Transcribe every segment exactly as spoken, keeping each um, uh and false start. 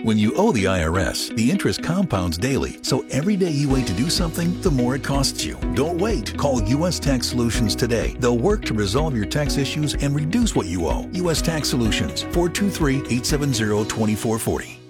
When you owe the I R S, the interest compounds daily, so every day you wait to do something, the more it costs you. Don't wait. Call U S Tax Solutions today. They'll work to resolve your tax issues and reduce what you owe. U S Tax Solutions, four two three, eight seven zero, two four four zero.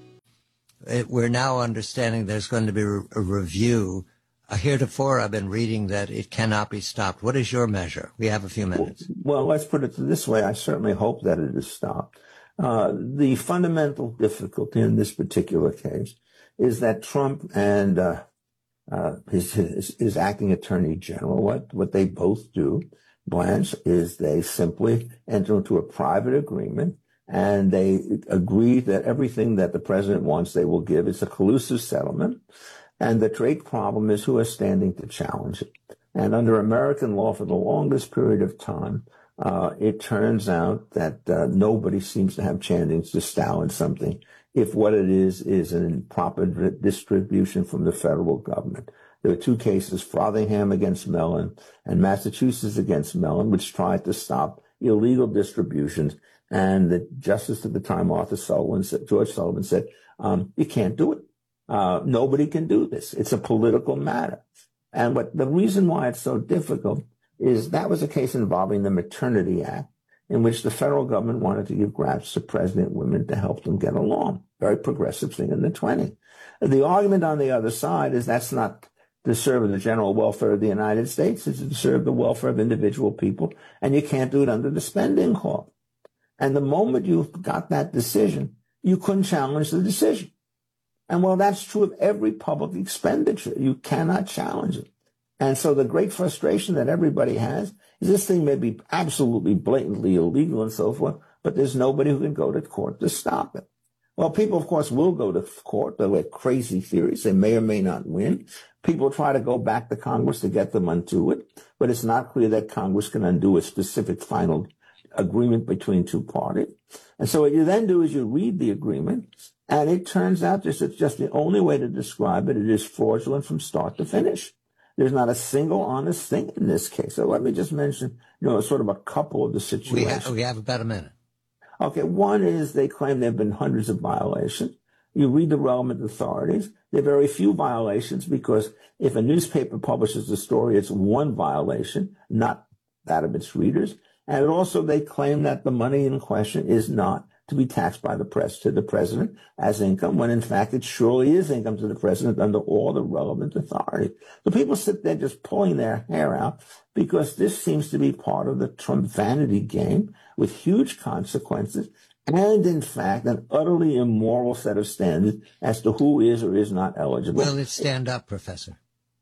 It, we're now understanding there's going to be a, a review. Uh, heretofore, I've been reading that it cannot be stopped. What is your measure? We have a few minutes. Well, well let's put it this way. I certainly hope that it is stopped. Uh, the fundamental difficulty in this particular case is that Trump and uh, uh, his, his his acting attorney general, what what they both do, Blanche, is they simply enter into a private agreement and they agree that everything that the president wants they will give. It's a collusive settlement, and the great problem is who is standing to challenge it. And under American law, for the longest period of time, Uh, it turns out that uh, nobody seems to have chance to challenge something if what it is is an improper distribution from the federal government. There were two cases, Frothingham against Mellon and Massachusetts against Mellon, which tried to stop illegal distributions. And the justice at the time, Arthur Sullivan, said, George Sullivan said, um, you can't do it. Uh, nobody can do this. It's a political matter. And what the reason why it's so difficult is that was a case involving the Maternity Act, in which the federal government wanted to give grants to pregnant women to help them get along. Very progressive thing in the twenties. The argument on the other side is that's not to serve the general welfare of the United States. It's to serve the welfare of individual people, and you can't do it under the spending clause. And the moment you got that decision, you couldn't challenge the decision. And well, that's true of every public expenditure. You cannot challenge it. And so the great frustration that everybody has is this thing may be absolutely blatantly illegal and so forth, but there's nobody who can go to court to stop it. Well, people, of course, will go to court. They'll have crazy theories. They may or may not win. People try to go back to Congress to get them unto it, but it's not clear that Congress can undo a specific final agreement between two parties. And so what you then do is you read the agreement, and it turns out this is just the only way to describe it. It is fraudulent from start to finish. There's not a single honest thing in this case. So let me just mention, you know, sort of a couple of the situations. We have, we have about a minute. Okay, one is they claim there have been hundreds of violations. You read the relevant authorities. There are very few violations because if a newspaper publishes a story, it's one violation, not that of its readers. And also they claim that the money in question is not to be taxed by the press to the president as income, when in fact it surely is income to the president under all the relevant authority. So people sit there just pulling their hair out because this seems to be part of the Trump vanity game with huge consequences and, in fact, an utterly immoral set of standards as to who is or is not eligible. Will it stand up, Professor?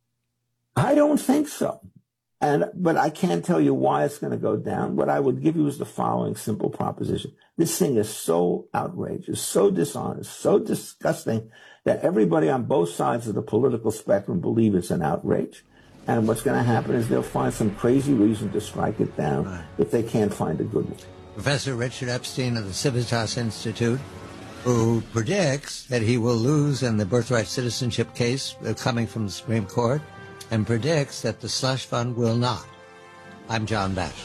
I don't think so. And, but I can't tell you why it's going to go down. What I would give you is the following simple proposition. This thing is so outrageous, so dishonest, so disgusting that everybody on both sides of the political spectrum believe it's an outrage. And what's going to happen is they'll find some crazy reason to strike it down right. if they can't find a good one. Professor Richard Epstein of the Civitas Institute, who predicts that he will lose in the birthright citizenship case coming from the Supreme Court, and predicts that the slush fund will not. I'm John Batchelor.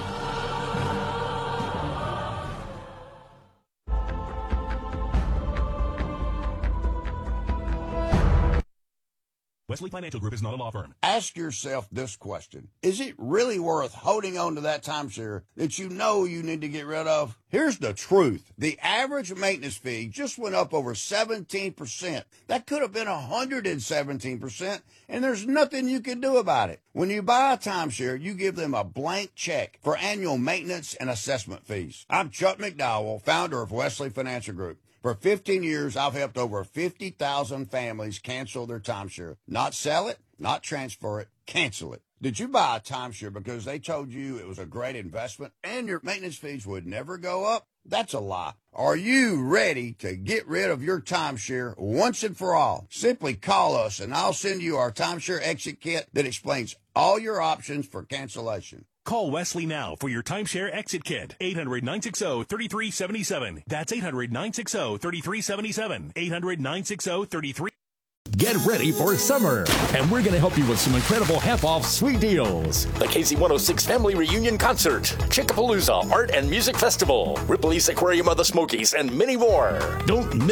Wesley Financial Group is not a law firm. Ask yourself this question. Is it really worth holding on to that timeshare that you know you need to get rid of? Here's the truth. The average maintenance fee just went up over seventeen percent. That could have been one hundred seventeen percent, and there's nothing you can do about it. When you buy a timeshare, you give them a blank check for annual maintenance and assessment fees. I'm Chuck McDowell, founder of Wesley Financial Group. For fifteen years, I've helped over fifty thousand families cancel their timeshare. Not sell it, not transfer it, cancel it. Did you buy a timeshare because they told you it was a great investment and your maintenance fees would never go up? That's a lie. Are you ready to get rid of your timeshare once and for all? Simply call us and I'll send you our timeshare exit kit that explains all your options for cancellation. Call Wesley now for your timeshare exit kit. eight hundred, nine six zero, three three seven seven. That's eight hundred, nine six zero, three three seven seven. eight hundred, nine six zero, three three. Get ready for summer, and we're going to help you with some incredible half-off sweet deals. The K Z one oh six Family Reunion Concert, Chickapalooza Art and Music Festival, Ripley's Aquarium of the Smokies, and many more. Don't